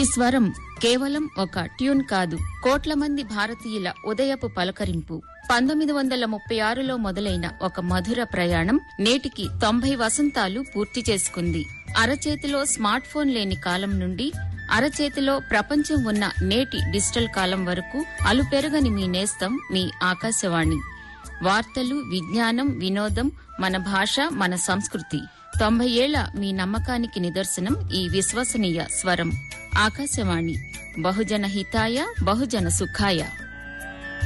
స్వరం కేవలం ఒక ట్యూన్ కాదు, కోట్ల మంది భారతీయుల ఉదయపు పలకరింపు. 1936లో మొదలైన ఒక మధుర ప్రయాణం నేటికి 90 వసంతాలు పూర్తి చేసుకుంది. అరచేతిలో స్మార్ట్ ఫోన్ లేని కాలం నుండి అరచేతిలో ప్రపంచం ఉన్న నేటి డిజిటల్ కాలం వరకు అలుపెరగని మీ నేస్తం మీ ఆకాశవాణి. వార్తలు, విజ్ఞానం, వినోదం, మన భాష, మన సంస్కృతి. 90 ఏళ్ల మీ నమ్మకానికి నిదర్శనం ఈ విశ్వసనీయ స్వరం. ఆకాశవాణి, బహుజన హితాయ బహుజన సుఖాయ.